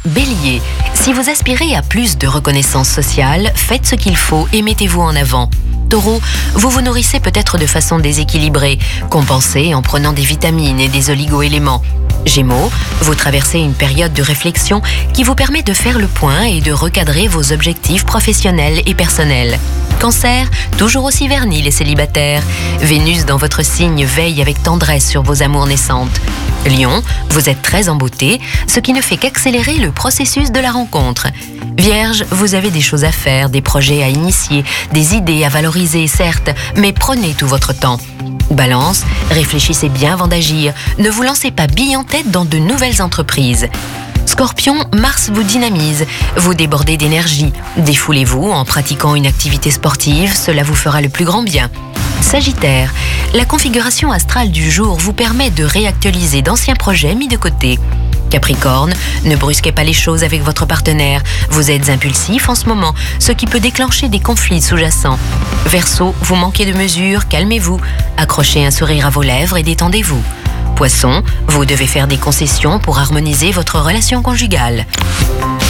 Bélier, si vous aspirez à plus de reconnaissance sociale, faites ce qu'il faut et mettez-vous en avant. Taureau, vous vous nourrissez peut-être de façon déséquilibrée, compensez en prenant des vitamines et des oligo-éléments. Gémeaux, vous traversez une période de réflexion qui vous permet de faire le point et de recadrer vos objectifs professionnels et personnels. Cancer, toujours aussi vernis les célibataires. Vénus dans votre signe veille avec tendresse sur vos amours naissantes. Lion, vous êtes très en beauté, ce qui ne fait qu'accélérer le processus de la rencontre. Vierge, vous avez des choses à faire, des projets à initier, des idées à valoriser, certes, mais prenez tout votre temps. Balance, réfléchissez bien avant d'agir, ne vous lancez pas bille en tête dans de nouvelles entreprises. Scorpion, Mars vous dynamise, vous débordez d'énergie. Défoulez-vous en pratiquant une activité sportive, cela vous fera le plus grand bien. Sagittaire, la configuration astrale du jour vous permet de réactualiser d'anciens projets mis de côté. Capricorne, ne brusquez pas les choses avec votre partenaire. Vous êtes impulsif en ce moment, ce qui peut déclencher des conflits sous-jacents. Verseau, vous manquez de mesure, calmez-vous. Accrochez un sourire à vos lèvres et détendez-vous. Poisson, vous devez faire des concessions pour harmoniser votre relation conjugale.